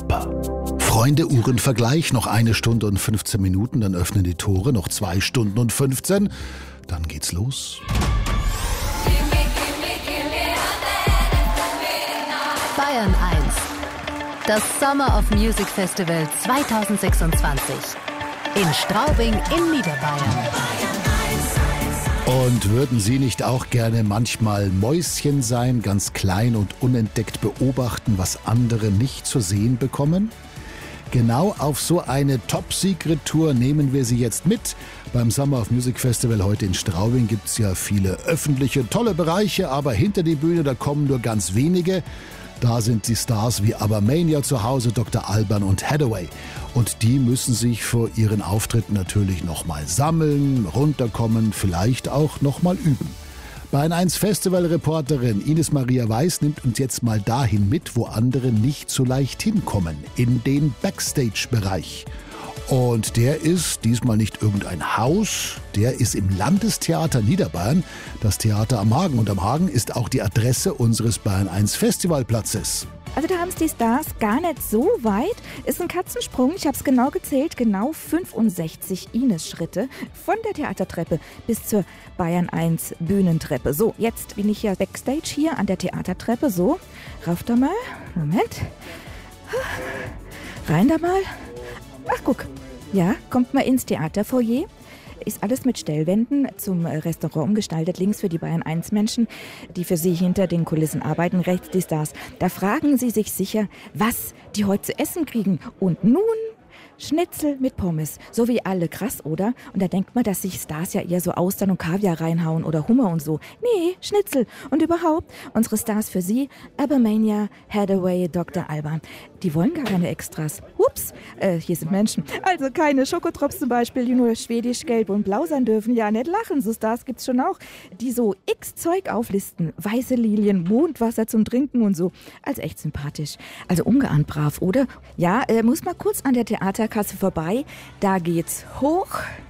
Super. Freunde-Uhrenvergleich, noch 1 Stunde und 15 Minuten, dann öffnen die Tore, noch 2 Stunden und 15, dann geht's los. Bayern 1. Das Summer of Music Festival 2026. In Straubing in Niederbayern. Und würden Sie nicht auch gerne manchmal Mäuschen sein, ganz klein und unentdeckt beobachten, was andere nicht zu sehen bekommen? Genau auf so eine Top-Secret-Tour nehmen wir Sie jetzt mit. Beim Summer of Music Festival heute in Straubing gibt es ja viele öffentliche, tolle Bereiche, aber hinter die Bühne, da kommen nur ganz wenige. Da sind die Stars wie Abermania zu Hause, Dr. Alban und Hathaway. Und die müssen sich vor ihren Auftritten natürlich nochmal sammeln, runterkommen, vielleicht auch nochmal üben. Bayern 1 Festivalreporterin Ines Maria Weiß nimmt uns jetzt mal dahin mit, wo andere nicht so leicht hinkommen, in den Backstage-Bereich. Und der ist diesmal nicht irgendein Haus, der ist im Landestheater Niederbayern, das Theater am Hagen. Und am Hagen ist auch die Adresse unseres Bayern 1 Festivalplatzes. Also da haben es die Stars gar nicht so weit. Ist ein Katzensprung, ich habe es genau gezählt, genau 65 Ines-Schritte von der Theatertreppe bis zur Bayern 1 Bühnentreppe. So, jetzt bin ich ja Backstage hier an der Theatertreppe. So, rauf da mal, Moment, rein da mal. Ach, guck. Ja, kommt mal ins Theaterfoyer. Ist alles mit Stellwänden zum Restaurant umgestaltet. Links für die Bayern 1 Menschen, die für sie hinter den Kulissen arbeiten. Rechts die Stars. Da fragen sie sich sicher, was die heute zu essen kriegen. Und nun Schnitzel mit Pommes. So wie alle. Krass, oder? Und da denkt man, dass sich Stars ja eher so Austern und Kaviar reinhauen oder Hummer und so. Nee, Schnitzel. Und überhaupt, unsere Stars für sie, Abermania, Hathaway, Dr. Alban. Die wollen gar keine Extras. Ups, hier sind Menschen. Also keine Schokotrops zum Beispiel, die nur schwedisch, gelb und blau sein dürfen. Ja, nicht lachen, so Stars gibt's schon auch. Die so X-Zeug auflisten. Weiße Lilien, Mondwasser zum Trinken und so. Also echt sympathisch. Also ungeahnt brav, oder? Ja, muss mal kurz an der Theaterkasse vorbei. Da geht's hoch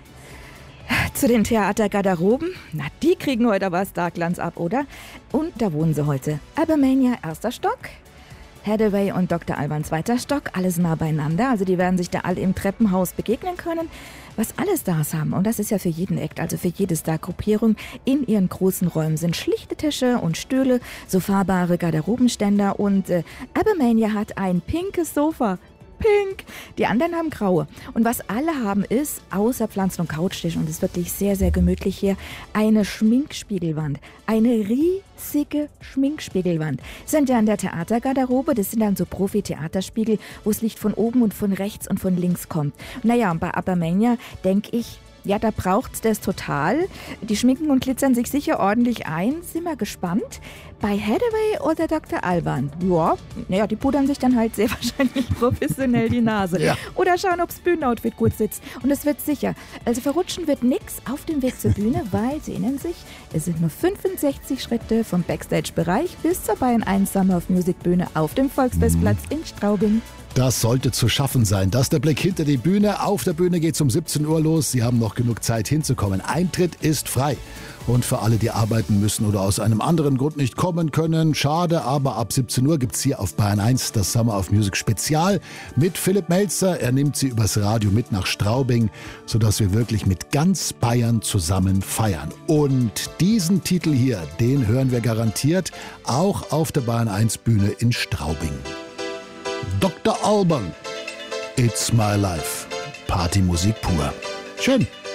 zu den Theatergarderoben. Na, die kriegen heute aber Starglanz ab, oder? Und da wohnen sie heute. Abermania, 1. Stock. Hathaway und Dr. Alban, 2. Stock, alles nah beieinander. Also die werden sich da alle im Treppenhaus begegnen können. Was alle Stars haben, und das ist ja für jeden Act, also für jede Star-Gruppierung, in ihren großen Räumen sind schlichte Tische und Stühle, so fahrbare Garderobenständer und Abermania hat ein pinkes Sofa. Pink. Die anderen haben graue. Und was alle haben ist, außer Pflanzen- und Couchtisch, und es ist wirklich sehr, sehr gemütlich hier, eine Schminkspiegelwand. Eine riesige Schminkspiegelwand. Sind ja in der Theatergarderobe, das sind dann so Profi-Theaterspiegel, wo das Licht von oben und von rechts und von links kommt. Naja, und bei Abermania denke ich, ja, da braucht's das total. Die schminken und glitzern sich sicher ordentlich ein. Sind wir gespannt. Bei Hathaway oder Dr. Alban? Ja, naja, die pudern sich dann halt sehr wahrscheinlich professionell die Nase. Ja. Oder schauen, ob's Bühnenoutfit gut sitzt. Und es wird sicher. Also verrutschen wird nix auf dem Weg zur Bühne, weil, Sie erinnern sich, es sind nur 65 Schritte vom Backstage-Bereich bis zur Bayern 1 Summer of Music Bühne auf dem Volksfestplatz in Straubing. Das sollte zu schaffen sein. Das ist der Blick hinter die Bühne. Auf der Bühne geht's um 17 Uhr los. Sie haben noch genug Zeit hinzukommen. Eintritt ist frei. Und für alle, die arbeiten müssen oder aus einem anderen Grund nicht kommen können, schade, aber ab 17 Uhr gibt's hier auf Bayern 1 das Summer of Music Spezial mit Philipp Melzer. Er nimmt sie übers Radio mit nach Straubing, sodass wir wirklich mit ganz Bayern zusammen feiern. Und diesen Titel hier, den hören wir garantiert auch auf der Bayern 1 Bühne in Straubing. Dr. Alban, It's My Life. Partymusik pur. Schön.